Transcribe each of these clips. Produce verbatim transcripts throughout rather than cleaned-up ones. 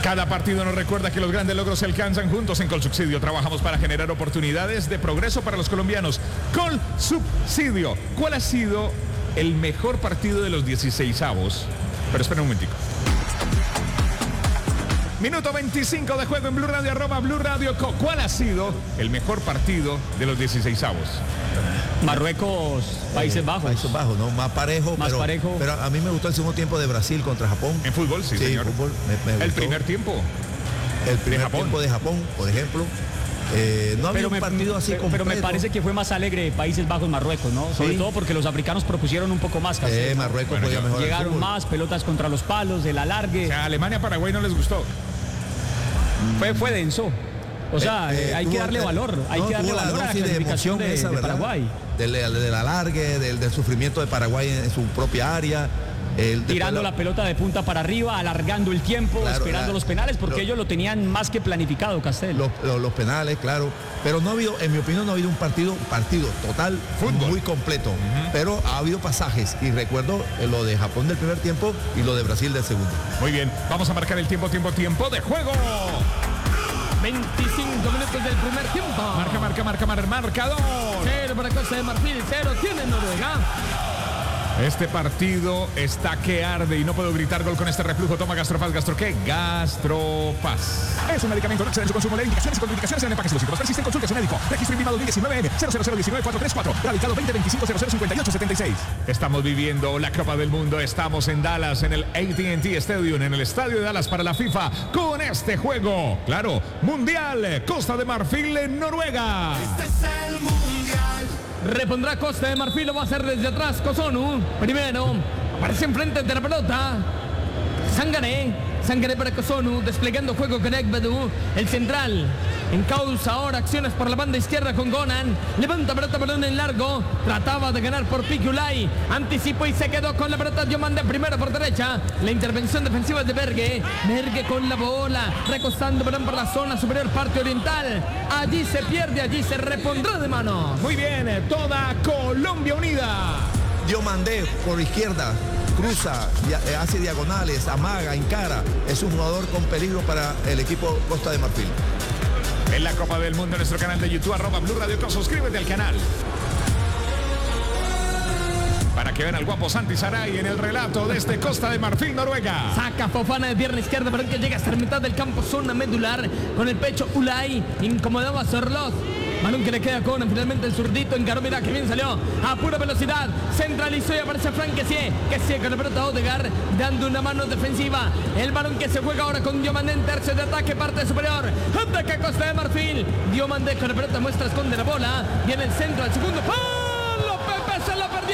Cada partido nos recuerda que los grandes logros se alcanzan juntos. En Colsubsidio trabajamos para generar oportunidades de progreso para los colombianos. Colsubsidio. ¿Cuál ha sido el mejor partido de los dieciseisavos? Pero espera un momentico. Minuto veinticinco de juego en Blue Radio, arroba Blue Radio Co. ¿Cuál ha sido el mejor partido de los dieciseisavos? Marruecos, Países Bajos. Países Bajos, ¿no? Más parejo. Más pero, parejo. Pero a mí me gustó el segundo tiempo de Brasil contra Japón. En fútbol, sí, sí señor. Fútbol, me, me el gustó. primer tiempo. El primer Japón. tiempo de Japón, por ejemplo. Eh, no había pero un me, partido así pero, completo. pero me parece que fue más alegre Países Bajos, Marruecos, ¿no? Sobre Sí. todo porque los africanos propusieron un poco más. Castel, Eh, ¿no? Marruecos Bueno, podía yo- mejorar el Llegaron fútbol. más, pelotas contra los palos, el alargue. O sea, Alemania, Paraguay no les gustó. Fue, fue denso. O sea, Eh, eh, hay que tuvo- darle valor, hay no, que darle tuvo la valor a la dosis de clasificación emoción de, esa, de ¿verdad? Paraguay. Del, del alargue, del, del sufrimiento de Paraguay en su propia área. El, Tirando después la pelota de punta para arriba, alargando el tiempo, Claro, esperando la- los penales, porque lo- ellos lo tenían más que planificado, Castel. Los, los, los penales, claro. Pero no ha habido, en mi opinión, no ha habido un partido, partido total, Fútbol. muy completo. Pero ha habido pasajes. Y recuerdo eh, lo de Japón del primer tiempo y lo de Brasil del segundo. Muy bien, vamos a marcar el tiempo, tiempo, tiempo de juego. veinticinco minutos del primer tiempo. Marca, marca, marca, marca, marcador. Cero para Costa de Marfil, cero tiene Noruega. Este partido está que arde y no puedo gritar gol con este reflujo. Toma Gastrofaz. ¿Gastro qué? Gastrofaz. Es un medicamento, no excede en su consumo. Leer indicaciones y contraindicaciones en el empaque. Si los síntomas persisten, consulte a su médico. Registro intimado diecinueve M cero cero cero uno nueve cuatro tres cuatro. Radicado veinte veinticinco cero cero cincuenta y ocho setenta y seis. Estamos viviendo la Copa del Mundo. Estamos en Dallas, en el A T and T Stadium, en el estadio de Dallas para la FIFA, con este juego. Claro, Mundial, Costa de Marfil, Noruega. Este es el mundial. Repondrá Costa de Marfil, lo va a hacer desde atrás Kosonu. Primero, aparece enfrente de la pelota. Sangaré, Sangaré para Kosonu, desplegando juego con Ekbedu, el central. Encausa ahora acciones por la banda izquierda con Gonan. Levanta pelota, balón en largo. Trataba de ganar por Piculay. Anticipó y se quedó con la pelota. Diomande primero por derecha. La intervención defensiva es de Berge. Berge con la bola. Recostando balón por la zona superior, parte oriental. Allí se pierde, allí se repondrá de mano. Muy bien, toda Colombia unida. Diomandé por izquierda, cruza, dia- eh, hace diagonales, amaga, encara. Es un jugador con peligro para el equipo Costa de Marfil. En la Copa del Mundo, en nuestro canal de YouTube, arroba Blue Radio Co. Suscríbete al canal. Para que vean al guapo Santi Saray en el relato de este Costa de Marfil, Noruega. Saca Fofana de pierna izquierda, pero que llega hasta la mitad del campo, zona medular. Con el pecho Ulay, incomodaba a Sorloz. Balón que le queda con finalmente el zurdito, encaró, mira que bien salió a pura velocidad, centralizó y aparece Frank Kessie, Kessie con la pelota Odegaard, dando una mano defensiva, el balón que se juega ahora con Diomandé en tercio de ataque, parte superior, ataca Costa de Marfil, Diomandé con la pelota muestra, esconde la bola, y en el centro al segundo palo, Pepe se lo perdió,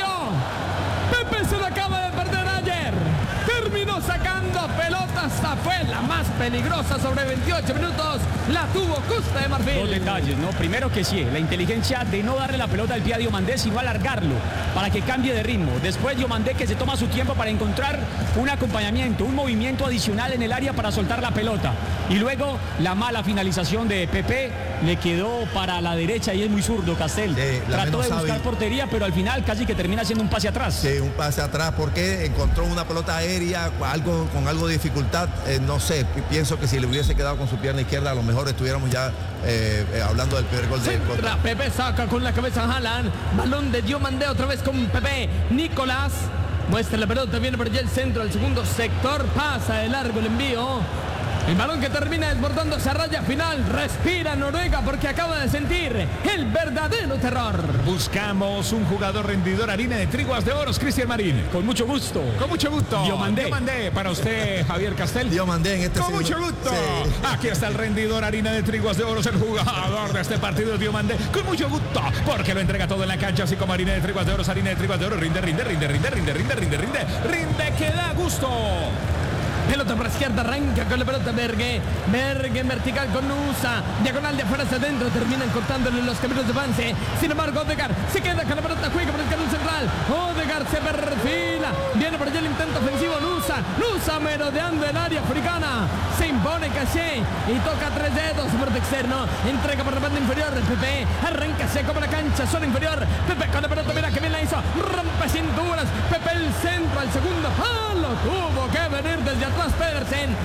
Pepe se lo acaba de perder ayer, terminó sacando pelotas, esta fue la más peligrosa sobre veintiocho minutos, la tuvo Costa de Marfil. Dos detalles, ¿no? Primero que sí, la inteligencia de no darle la pelota al pie a Diomandé, sino alargarlo para que cambie de ritmo. Después Diomandé que se toma su tiempo para encontrar un acompañamiento, un movimiento adicional en el área para soltar la pelota. Y luego la mala finalización de Pepe le quedó para la derecha y es muy zurdo Castel. Sí, la Trató menos de buscar hábil. portería, pero al final casi que termina haciendo un pase atrás. Sí, un pase atrás porque encontró una pelota aérea algo, con algo de dificultad. Eh, no sé, pi- pienso que si le hubiese quedado con su pierna izquierda, a lo mejor estuviéramos ya eh, eh, hablando del primer gol de Centra, Costa. Pepe saca con la cabeza a Haaland, balón de Diomandé otra vez con Pepe, Nicolás muestra la pelota, viene por allá el centro, al segundo sector, pasa de largo el envío, el balón que termina desbordando esa raya final, respira Noruega porque acaba de sentir el verdadero terror. Buscamos un jugador rendidor, harina de triguas de oros, Cristian Marín. Con mucho gusto. Con mucho gusto. Diomandé. Diomandé para usted, Javier Castel. Diomandé en este Con segundo- mucho gusto. Sí. Aquí está el rendidor, harina de triguas de oros, el jugador de este partido, Diomandé. Con mucho gusto, porque lo entrega todo en la cancha, así como harina de triguas de oros, harina de triguas de oro. Rinde, rinde, rinde, rinde, rinde, rinde, rinde, rinde, rinde, que da gusto. Pelota por la izquierda, arranca con la pelota Berge. Berge en vertical con Nusa. Diagonal de afuera hacia adentro. Terminan cortándole los caminos de avance. Sin embargo, Odegaard se queda con la pelota, juega por el canal central. Odegaard se perfila. Viene por allá el intento ofensivo. Nusa. Nusa merodeando el área africana. Se impone Caché y toca tres dedos por el externo. Entrega por la banda inferior. Pepe arranca seco por la cancha. Zona inferior. Pepe con la pelota. Mira que bien la hizo. Rompe cinturas. Pepe el centro al segundo palo. Tuvo que venir desde atrás Pedersen.